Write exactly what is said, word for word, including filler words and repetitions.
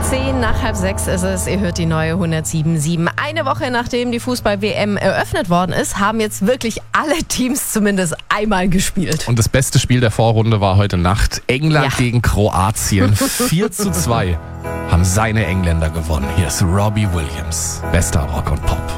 Zehn nach halb sechs ist es. Ihr hört die neue hundertsieben Komma sieben. Eine Woche nachdem die Fußball-W M eröffnet worden ist, haben jetzt wirklich alle Teams zumindest einmal gespielt. Und das beste Spiel der Vorrunde war heute Nacht. England Ja. gegen Kroatien. vier zu zwei haben seine Engländer gewonnen. Hier ist Robbie Williams. Bester Rock und Pop.